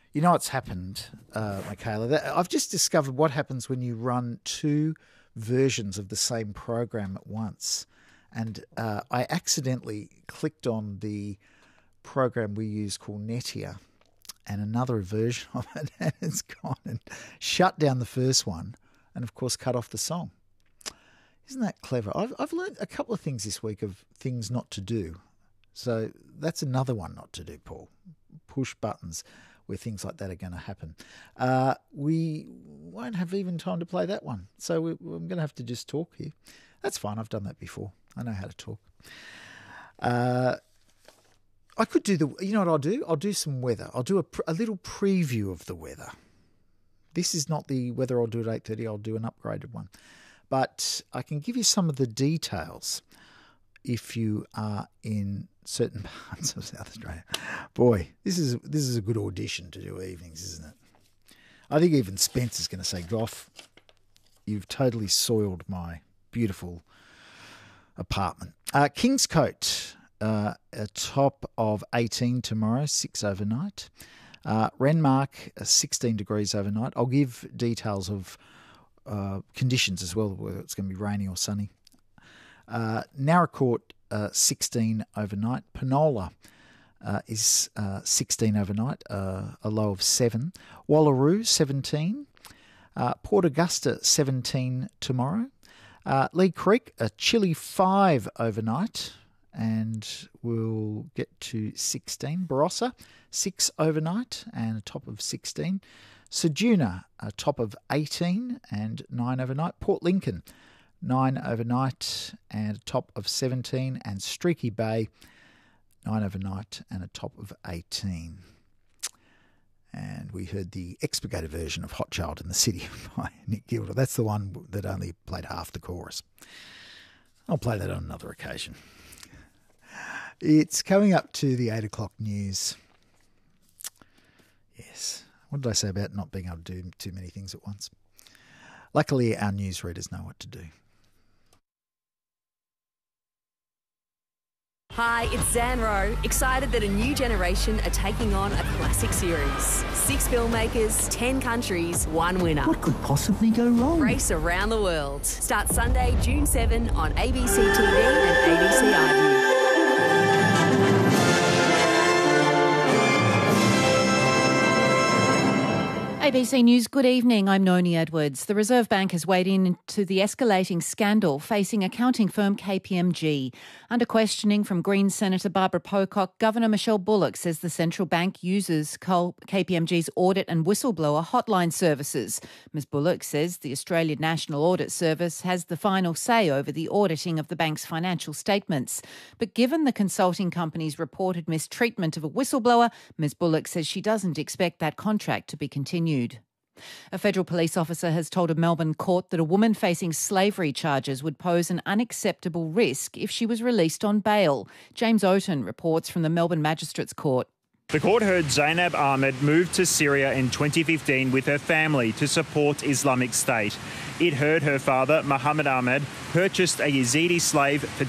You know what's happened, Michaela? I've just discovered what happens when you run two versions of the same program at once. And I accidentally clicked on the program we use called Netia and another version of it, and it's gone and shut down the first one and, of course, cut off the song. Isn't that clever? I've learned a couple of things this week of things not to do. So that's another one not to do, Paul. Push buttons where things like that are going to happen. We won't have even time to play that one. So I'm going to have to just talk here. That's fine. I've done that before. I know how to talk. I could do you know what I'll do? I'll do some weather. I'll do a little preview of the weather. This is not the weather I'll do at 8:30. I'll do an upgraded one. But I can give you some of the details if you are in certain parts of South Australia. Boy, this is a good audition to do evenings, isn't it? I think even Spence is going to say, Goff, you've totally soiled my beautiful apartment. Kingscote, a top of 18 tomorrow, 6 overnight. Renmark, 16 degrees overnight. I'll give details of conditions as well, whether it's going to be rainy or sunny. Narracourt, 16 overnight. Penola is 16 overnight, a low of 7. Wallaroo, 17. Port Augusta, 17 tomorrow. Lee Creek, a chilly 5 overnight, and we'll get to 16. Barossa, 6 overnight and a top of 16. Ceduna, a top of 18 and 9 overnight. Port Lincoln, 9 overnight and a top of 17. And Streaky Bay, 9 overnight and a top of 18. And we heard the expurgated version of Hot Child in the City by Nick Gilder. That's the one that only played half the chorus. I'll play that on another occasion. It's coming up to the 8 o'clock news. Yes. What did I say about not being able to do too many things at once? Luckily, our newsreaders know what to do. Hi, it's Zan Rowe, excited that a new generation are taking on a classic series. 6 filmmakers, 10 countries, 1 winner. What could possibly go wrong? Race around the world. Starts Sunday, June 7 on ABC TV and ABC iView. ABC News, good evening. I'm Noni Edwards. The Reserve Bank has weighed into the escalating scandal facing accounting firm KPMG. Under questioning from Greens Senator Barbara Pocock, Governor Michelle Bullock says the central bank uses KPMG's audit and whistleblower hotline services. Ms Bullock says the Australian National Audit Service has the final say over the auditing of the bank's financial statements. But given the consulting company's reported mistreatment of a whistleblower, Ms Bullock says she doesn't expect that contract to be continued. A federal police officer has told a Melbourne court that a woman facing slavery charges would pose an unacceptable risk if she was released on bail. James Oaten reports from the Melbourne Magistrates Court. The court heard Zainab Ahmed moved to Syria in 2015 with her family to support Islamic State. It heard her father, Mohammed Ahmed, purchased a Yazidi slave for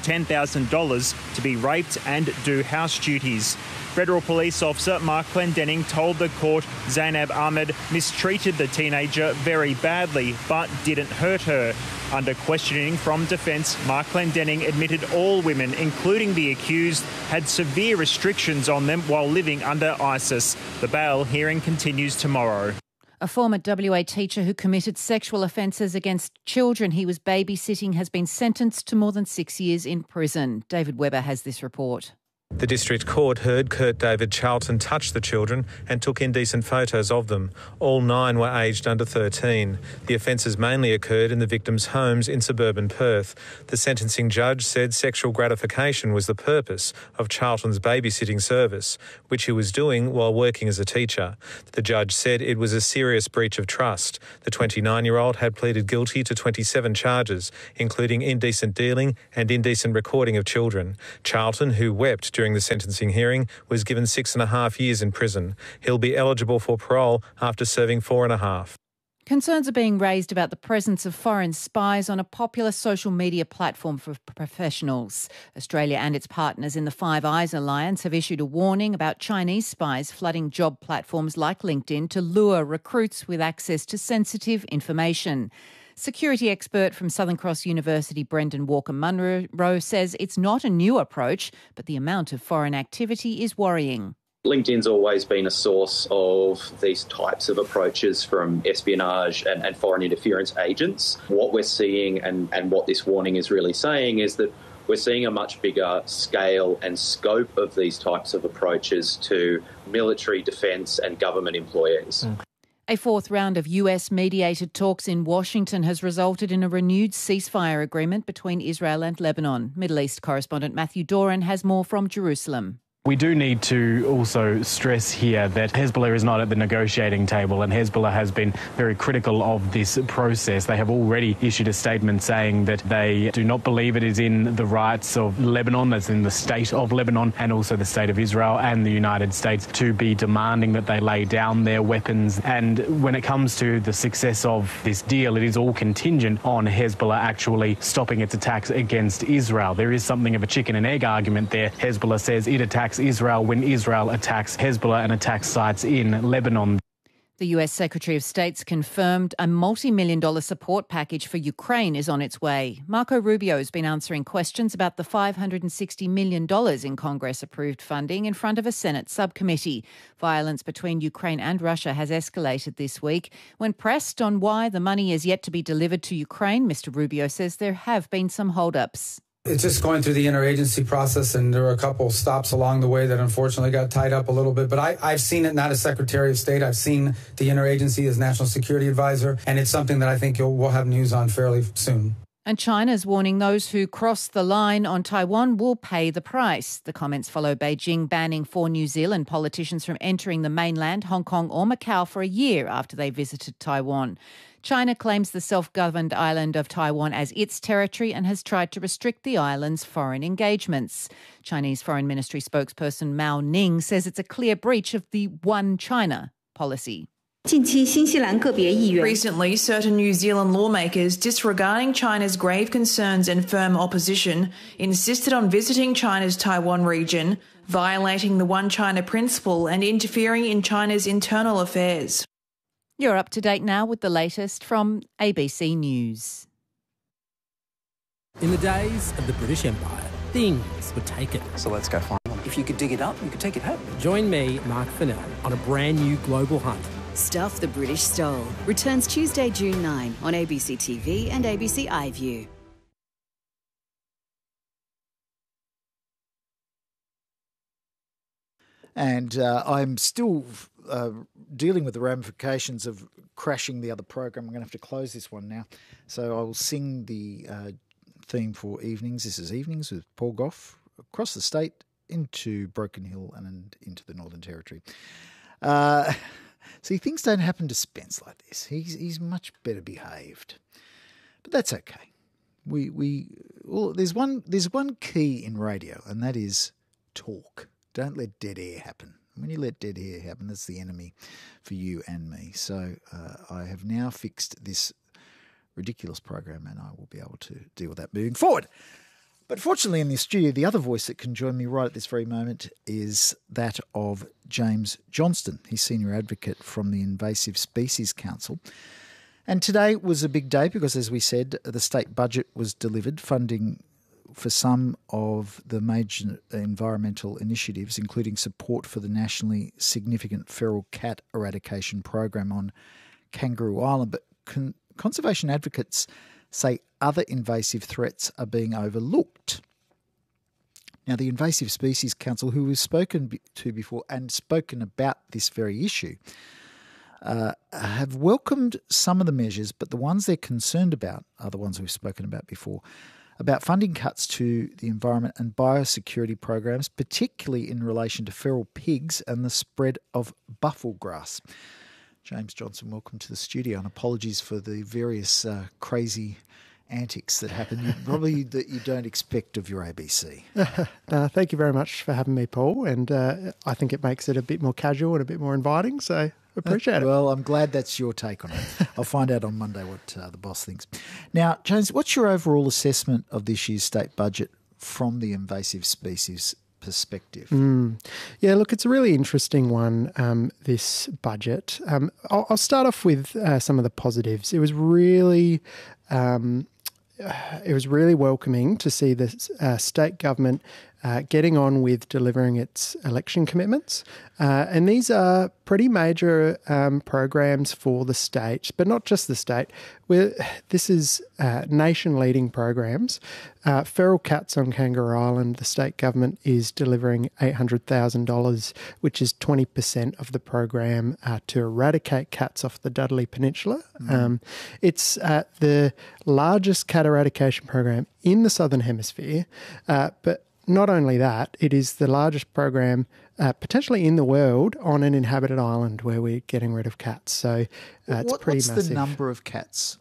$10,000 to be raped and do house duties. Federal Police Officer Mark Clendenning told the court Zainab Ahmed mistreated the teenager very badly but didn't hurt her. Under questioning from defence, Mark Clendenning admitted all women, including the accused, had severe restrictions on them while living under ISIS. The bail hearing continues tomorrow. A former WA teacher who committed sexual offences against children he was babysitting has been sentenced to more than 6 years in prison. David Webber has this report. The District Court heard Kurt David Charlton touch the children and took indecent photos of them. All 9 were aged under 13. The offences mainly occurred in the victims' homes in suburban Perth. The sentencing judge said sexual gratification was the purpose of Charlton's babysitting service, which he was doing while working as a teacher. The judge said it was a serious breach of trust. The 29-year-old had pleaded guilty to 27 charges, including indecent dealing and indecent recording of children. Charlton, who wept during the sentencing hearing, was given 6.5 years in prison. He'll be eligible for parole after serving 4.5. Concerns are being raised about the presence of foreign spies on a popular social media platform for professionals. Australia and its partners in the Five Eyes Alliance have issued a warning about Chinese spies flooding job platforms like LinkedIn to lure recruits with access to sensitive information. Security expert from Southern Cross University, Brendan Walker-Munro, says it's not a new approach, but the amount of foreign activity is worrying. LinkedIn's always been a source of these types of approaches from espionage and foreign interference agents. What we're seeing and what this warning is really saying is that we're seeing a much bigger scale and scope of these types of approaches to military, defence and government employees. A fourth round of US-mediated talks in Washington has resulted in a renewed ceasefire agreement between Israel and Lebanon. Middle East correspondent Matthew Doran has more from Jerusalem. We do need to also stress here that Hezbollah is not at the negotiating table, and Hezbollah has been very critical of this process. They have already issued a statement saying that they do not believe it is in the rights of Lebanon, as in the state of Lebanon, and also the state of Israel and the United States, to be demanding that they lay down their weapons. And when it comes to the success of this deal, it is all contingent on Hezbollah actually stopping its attacks against Israel. There is something of a chicken and egg argument there. Hezbollah says it attacks Israel when Israel attacks Hezbollah and attacks sites in Lebanon. The US Secretary of State's confirmed a multi-million-dollar support package for Ukraine is on its way. Marco Rubio has been answering questions about the $560 million in Congress-approved funding in front of a Senate subcommittee. Violence between Ukraine and Russia has escalated this week. When pressed on why the money is yet to be delivered to Ukraine, Mr Rubio says there have been some hold-ups. It's just going through the interagency process, and there were a couple stops along the way that unfortunately got tied up a little bit. But I've seen it not as Secretary of State. I've seen the interagency as National Security Advisor, and it's something that I think we'll have news on fairly soon. And China's warning those who cross the line on Taiwan will pay the price. The comments follow Beijing banning 4 New Zealand politicians from entering the mainland, Hong Kong or Macau for a year after they visited Taiwan. China claims the self-governed island of Taiwan as its territory and has tried to restrict the island's foreign engagements. Chinese Foreign Ministry spokesperson Mao Ning says it's a clear breach of the One China policy. Recently, certain New Zealand lawmakers, disregarding China's grave concerns and firm opposition, insisted on visiting China's Taiwan region, violating the One China principle and interfering in China's internal affairs. You're up to date now with the latest from ABC News. In the days of the British Empire, things were taken. So let's go find them. If you could dig it up, you could take it home. Join me, Mark Fennell, on a brand new global hunt. Stuff the British Stole returns Tuesday, June 9 on ABC TV and ABC iView. And I'm still dealing with the ramifications of crashing the other program. I'm going to have to close this one now. So I will sing the theme for Evenings. This is Evenings with Paul Gough, across the state into Broken Hill and into the Northern Territory. See, things don't happen to Spence like this. He's much better behaved. But that's okay. There's one key in radio, and that is talk. Don't let dead air happen. When you let dead air happen, that's the enemy for you and me. So I have now fixed this ridiculous program, and I will be able to deal with that moving forward. But fortunately in the studio, the other voice that can join me right at this very moment is that of James Johnston. He's Senior Advocate from the Invasive Species Council. And today was a big day because, as we said, the state budget was delivered, funding for some of the major environmental initiatives, including support for the nationally significant feral cat eradication program on Kangaroo Island. But conservation advocates say other invasive threats are being overlooked. Now, the Invasive Species Council, who we've spoken to before and spoken about this very issue, have welcomed some of the measures, but the ones they're concerned about are the ones we've spoken about before, about funding cuts to the environment and biosecurity programs, particularly in relation to feral pigs and the spread of buffel grass. James Johnston, welcome to the studio, and apologies for the various crazy antics that happen, probably that you don't expect of your ABC. Thank you very much for having me, Paul, and I think it makes it a bit more casual and a bit more inviting, so Appreciate it. Well, I'm glad that's your take on it. I'll find out on Monday what the boss thinks. Now, James, what's your overall assessment of this year's state budget from the invasive species perspective? Yeah, look, it's a really interesting one, this budget. I'll start off with some of the positives. It was really welcoming to see the state government getting on with delivering its election commitments. And these are pretty major programs for the state, but not just the state. This is nation-leading programs. Feral cats on Kangaroo Island, the state government is delivering $800,000, which is 20% of the program to eradicate cats off the Dudley Peninsula. It's the largest cat eradication program in the Southern Hemisphere, but not only that, it is the largest program potentially in the world on an inhabited island where we're getting rid of cats. So it's pretty massive. What's the number of cats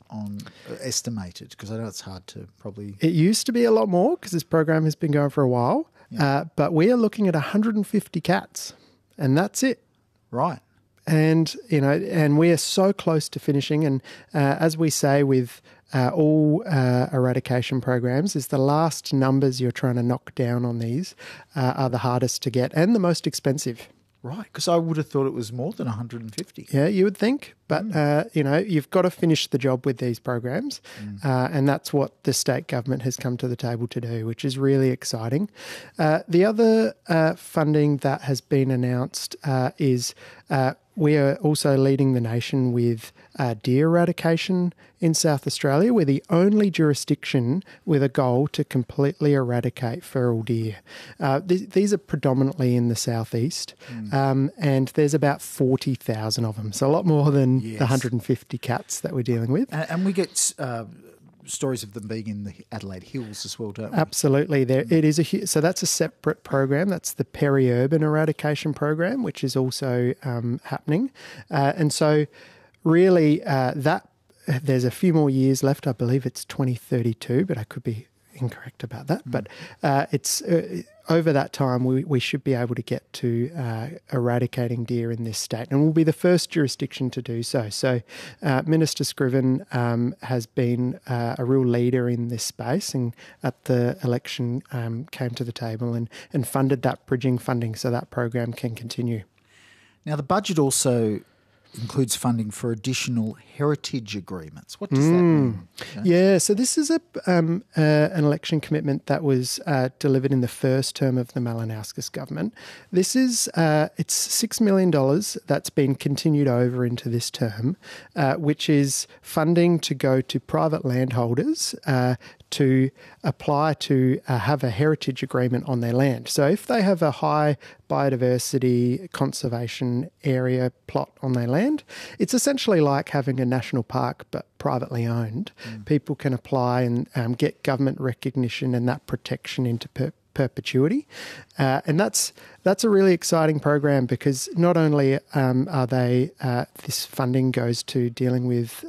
estimated? Because I know it's hard to probably... It used to be a lot more because this program has been going for a while, but we are looking at 150 cats, and that's it. Right. And, and we are so close to finishing. And as we say with all eradication programs, is the last numbers you're trying to knock down on these are the hardest to get and the most expensive. Right, because I would have thought it was more than 150. Yeah, you would think. But, you've got to finish the job with these programs. And that's what the state government has come to the table to do, which is really exciting. The other funding that has been announced is we are also leading the nation with deer eradication in South Australia. We're the only jurisdiction with a goal to completely eradicate feral deer. These are predominantly in the southeast, and there's about 40,000 of them, so a lot more than the 150 cats that we're dealing with. And we get stories of them being in the Adelaide Hills as well, don't we? Absolutely. It is so that's a separate program. That's the peri-urban eradication program, which is also happening. And so really there's a few more years left. I believe it's 2032, but I could be incorrect about that. But it's over that time we should be able to get to eradicating deer in this state, and we'll be the first jurisdiction to do so. So Minister Scriven has been a real leader in this space, and at the election came to the table and funded that bridging funding so that program can continue. Now, the budget also includes funding for additional heritage agreements. What does that mean? Yeah, so this is an election commitment that was delivered in the first term of the Malinowskis government. This is it's $6 million that's been continued over into this term, which is funding to go to private landholders to apply to have a heritage agreement on their land. So if they have a high biodiversity conservation area plot on their land, it's essentially like having a national park but privately owned. People can apply and get government recognition and that protection into perpetuity. And that's a really exciting program because not only are they this funding goes to dealing with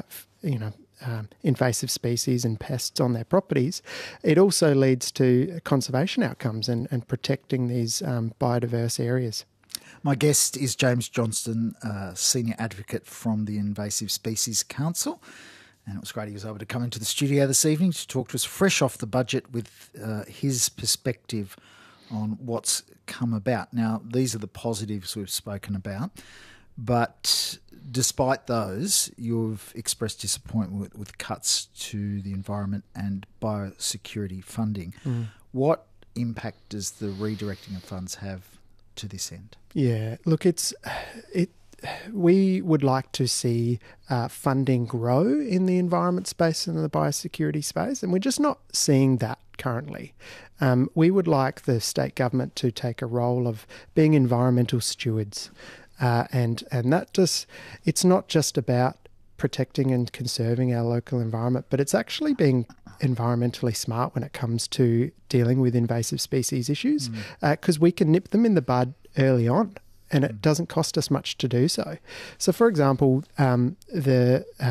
invasive species and pests on their properties, it also leads to conservation outcomes and protecting these biodiverse areas. My guest is James Johnston, Senior Advocate from the Invasive Species Council. And it was great he was able to come into the studio this evening to talk to us fresh off the budget with his perspective on what's come about. Now, these are the positives we've spoken about, but despite those, you've expressed disappointment with cuts to the environment and biosecurity funding. What impact does the redirecting of funds have to this end? Yeah, look, we would like to see funding grow in the environment space and the biosecurity space, and we're just not seeing that currently. We would like the state government to take a role of being environmental stewards. And that it's not just about protecting and conserving our local environment, but it's actually being environmentally smart when it comes to dealing with invasive species issues, because we can nip them in the bud early on and it doesn't cost us much to do so. So, for example, the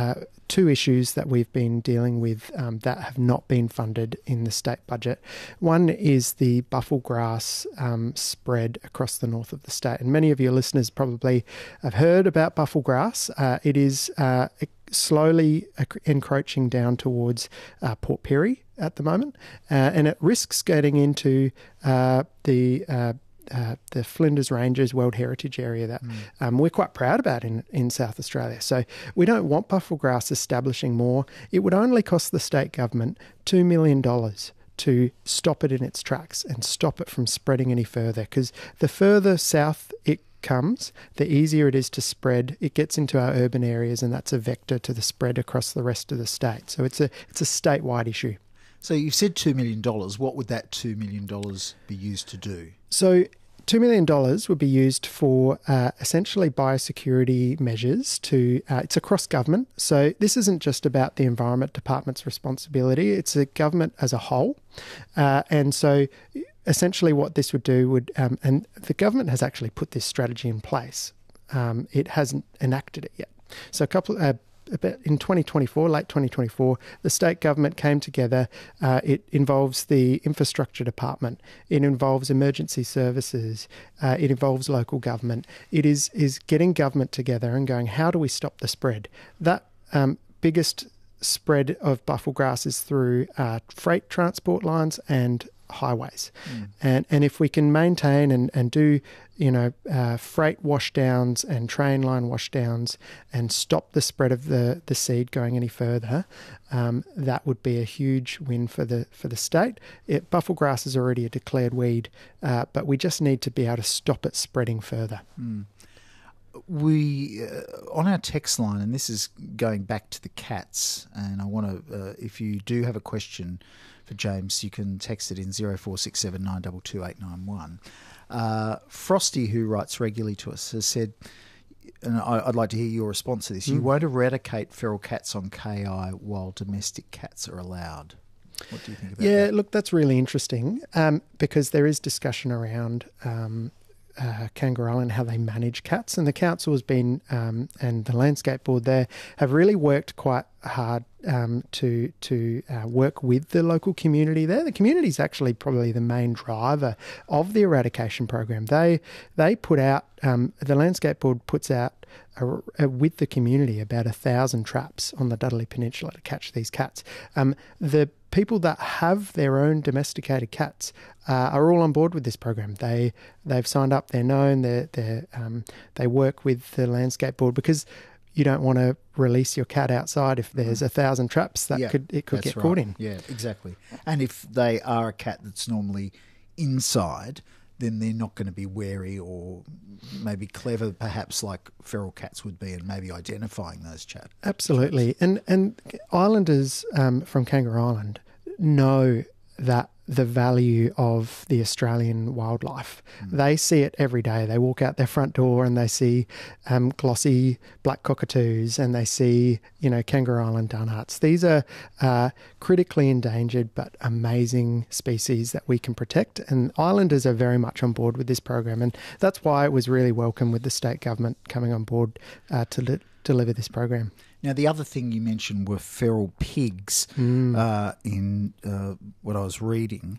two issues that we've been dealing with that have not been funded in the state budget. One is the buffel grass spread across the north of the state. And many of your listeners probably have heard about buffel grass. It is slowly encroaching down towards Port Pirie at the moment, and it risks getting into the Flinders Ranges World Heritage Area that we're quite proud about in South Australia. So we don't want buffel grass establishing more. It would only cost the state government $2 million to stop it in its tracks and stop it from spreading any further, because the further south it comes, the easier it is to spread. It gets into our urban areas, and that's a vector to the spread across the rest of the state. So it's a statewide issue. So you've said $2 million. What would that $2 million be used to do? So $2 million would be used for essentially biosecurity measures it's across government. So this isn't just about the Environment Department's responsibility, it's a government as a whole. And so essentially what this would do and the government has actually put this strategy in place. It hasn't enacted it yet. So in 2024, late 2024, the state government came together. It involves the infrastructure department. It involves emergency services. It involves local government. It is getting government together and going, how do we stop the spread? That biggest spread of buffel grass is through freight transport lines and highways. And if we can maintain and do freight washdowns and train line washdowns and stop the spread of the seed going any further, that would be a huge win for the state. Buffel grass is already a declared weed, but we just need to be able to stop it spreading further. We on our text line, and this is going back to the cats, and I want to, if you do have a question for James, you can text it in 0467 922 891. Frosty, who writes regularly to us, has said, and I'd like to hear your response to this, you won't eradicate feral cats on KI while domestic cats are allowed. What do you think about that? Yeah, look, that's really interesting because there is discussion around Kangaroo Island, how they manage cats, and the council has been and the landscape board there have really worked quite hard to work with the local community there. The community is actually probably the main driver of the eradication program. They put out the landscape board puts out with the community about 1,000 traps on the Dudley Peninsula to catch these cats. The people that have their own domesticated cats are all on board with this program. They've signed up. They're known. They work with the landscape board because you don't want to release your cat outside if there's 1,000 traps that could get caught in. Yeah, exactly. And if they are a cat that's normally inside, then they're not going to be wary or maybe clever, perhaps like feral cats would be, and maybe identifying those traps. Absolutely. And islanders from Kangaroo Island know that the value of the Australian wildlife. They see it every day. They walk out their front door and they see glossy black cockatoos and they see, Kangaroo Island dunharts. These are critically endangered but amazing species that we can protect, and islanders are very much on board with this program, and that's why it was really welcome with the state government coming on board to deliver this program. Now, the other thing you mentioned were feral pigs in what I was reading.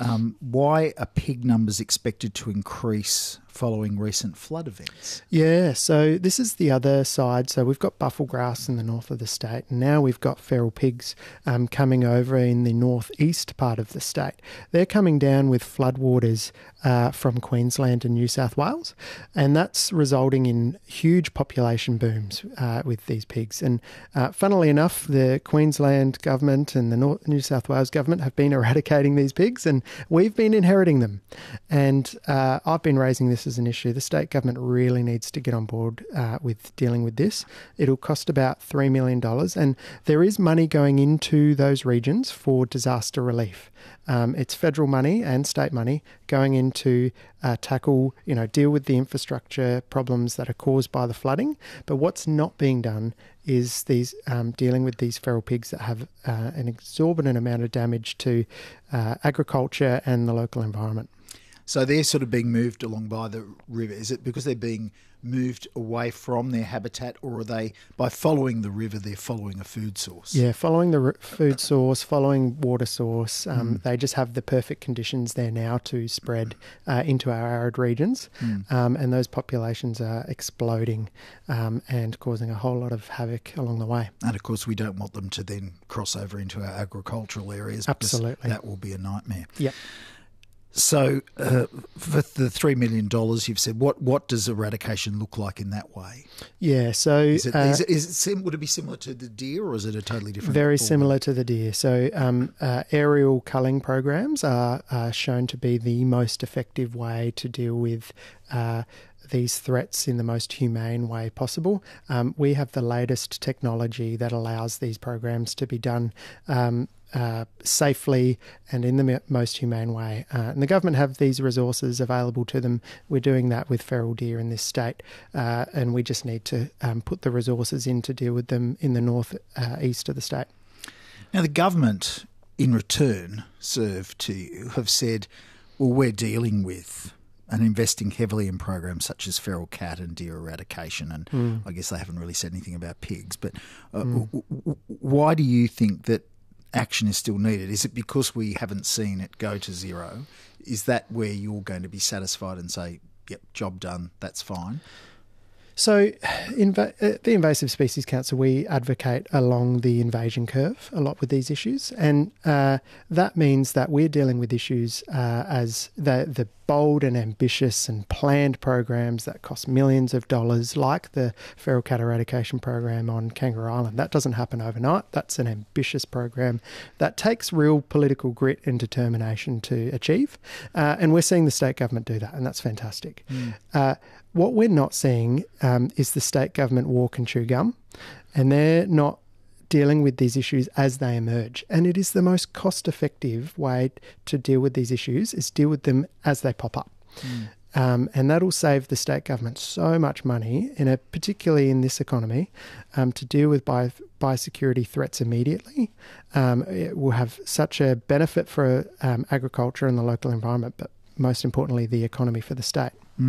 Why are pig numbers expected to increase following recent flood events? Yeah, so this is the other side. So we've got buffel grass in the north of the state, and now we've got feral pigs coming over in the northeast part of the state. They're coming down with floodwaters from Queensland and New South Wales, and that's resulting in huge population booms with these pigs. And funnily enough, the Queensland government and the New South Wales government have been eradicating these pigs, and we've been inheriting them. And I've been raising this as an issue. The state government really needs to get on board with dealing with this. It'll cost about $3 million, and there is money going into those regions for disaster relief. It's federal money and state money going into tackle, deal with the infrastructure problems that are caused by the flooding. But what's not being done is these dealing with these feral pigs that have an exorbitant amount of damage to agriculture and the local environment. So they're sort of being moved along by the river. Is it because they're being moved away from their habitat, or are they, by following the river, they're following a food source? Yeah, following the food source, following water source. They just have the perfect conditions there now to spread into our arid regions. And those populations are exploding and causing a whole lot of havoc along the way. And of course, we don't want them to then cross over into our agricultural areas. Absolutely. That will be a nightmare. Yep. So for the $3 million, you've said, what does eradication look like in that way? Yeah, so... would it be similar to the deer, or is it a totally different... Very similar to the deer. So aerial culling programs are shown to be the most effective way to deal with these threats in the most humane way possible. We have the latest technology that allows these programs to be done safely and in the most humane way. And the government have these resources available to them. We're doing that with feral deer in this state, and we just need to put the resources in to deal with them in the north east of the state. Now, the government, in return, served to you, have said, well, we're dealing with and investing heavily in programs such as feral cat and deer eradication. And I guess they haven't really said anything about pigs. But why do you think that action is still needed? Is it because we haven't seen it go to zero? Is that where you're going to be satisfied and say, yep, job done, that's fine? So the Invasive Species Council, we advocate along the invasion curve a lot with these issues. And that means that we're dealing with issues as the bold and ambitious and planned programs that cost millions of dollars, like the feral cat eradication program on Kangaroo Island. That doesn't happen overnight. That's an ambitious program that takes real political grit and determination to achieve. And we're seeing the state government do that, and that's fantastic. What we're not seeing is the state government walk and chew gum, and they're not dealing with these issues as they emerge. And it is the most cost-effective way to deal with these issues, is deal with them as they pop up. And that'll save the state government so much money, particularly in this economy, to deal with biosecurity threats immediately. It will have such a benefit for agriculture and the local environment, but most importantly, the economy for the state.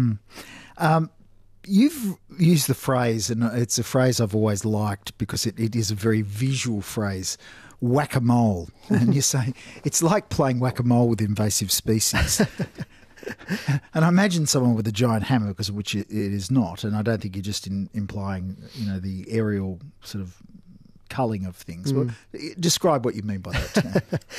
You've used the phrase, and it's a phrase I've always liked because it is a very visual phrase, whack-a-mole. And you say, it's like playing whack-a-mole with invasive species. And I imagine someone with a giant hammer, because of which it is not, and I don't think you're just implying, the aerial sort of culling of things. Well, describe what you mean by that term.